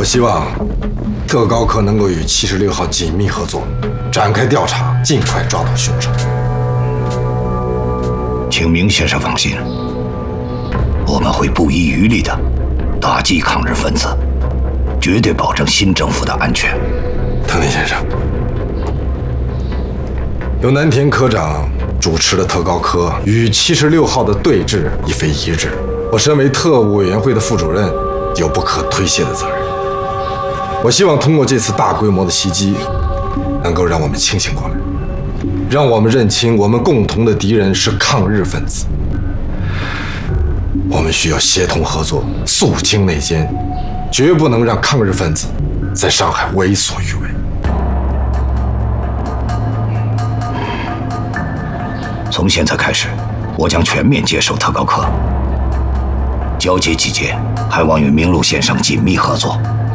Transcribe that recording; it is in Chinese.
我希望特高科能够与76号紧密合作，展开调查，尽快抓到凶手。 请明先生放心，我们会不遗余力的打击抗日分子，绝对保证新政府的安全。 藤林先生，由南田科长主持的特高科与76号的对峙已非一日，我身为特务委员会的副主任，有不可推卸的责任。我希望通过这次大规模的袭击，能够让我们清醒过来，让我们认清我们共同的敌人是抗日分子。我们需要协同合作，肃清内奸，绝不能让抗日分子在上海为所欲为。 从现在开始，我将全面接手特高科，交接期间还望与明路先生紧密合作。